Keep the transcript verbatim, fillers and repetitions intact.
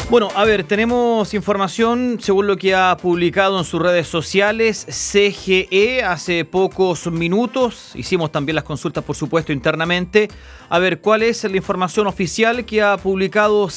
Bueno, a ver, tenemos información según lo que ha publicado en sus redes sociales C G E hace pocos minutos. Hicimos también las consultas, por supuesto, internamente. A ver, ¿cuál es la información oficial que ha publicado